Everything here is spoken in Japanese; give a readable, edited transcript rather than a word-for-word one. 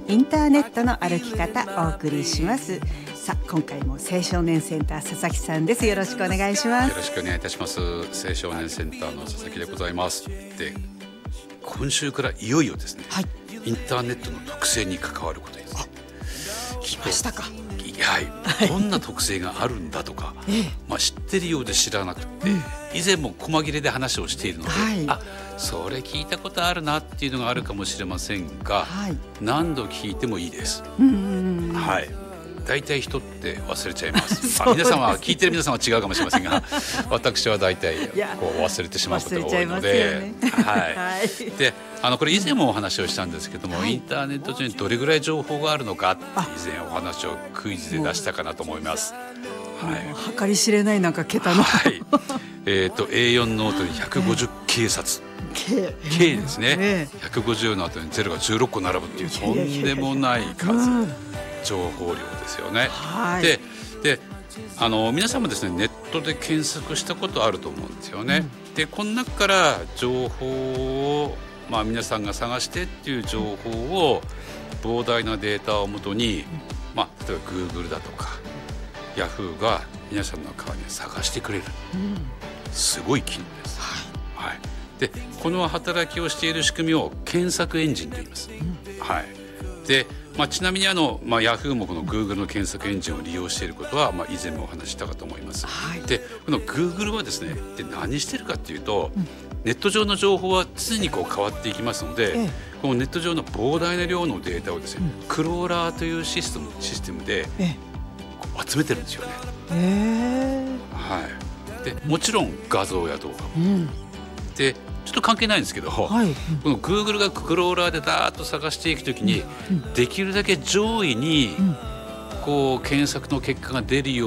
インターネットの歩き方お送りします。さあ今回も青少年センター佐々木さんです。よろしくお願いします。 よろしくお願いいたします。青少年センターの佐々木でございます。で、今週からいよいよですね、 はい、 インターネットの特性に関わることです。 来ましたか。 はい、どんな特性があるんだとか、知ってるようで知らなくて、以前も細切れで話をしているので、それ聞いたことあるなっていうのがあるかもしれませんが、何度聞いてもいいです。はい、大体人って忘れちゃいます。皆さんは聞いてる皆さんは違うかもしれませんが私は大体こう忘れてしまうことが多いので、でこれ以前もお話をしたんですけども、インターネット上にどれぐらい情報があるのかって以前お話をクイズで出したかなと思います。 計り知れないなんか桁の、 A4 ノートに150警察K ですね、150の後に0が16個並ぶっていうとんでもない数、情報量ですよね。で皆さんもですね、ネットで検索したことあると思うんですよね。でこの中から情報を、皆さんが探してっていう情報を膨大なデータをもとに、例えば Google だとか Yahoo が皆さんの代わりに探してくれる、すごい機能です。でこの働きをしている仕組みを検索エンジンと言います。でちなみにYahoo もこの Google の検索エンジンを利用していることは、以前もお話ししたかと思います。でこの Google はですね、何してるかっていうと、ネット上の情報は常にこう変わっていきますので、このネット上の膨大な量のデータをですね、クローラーというシステムでこう集めてるんですよね。でもちろん画像や動画も、でちょっと関係ないんですけど、この Google がクローラーでダーッと探していくときに、できるだけ上位にこう検索の結果が出るよ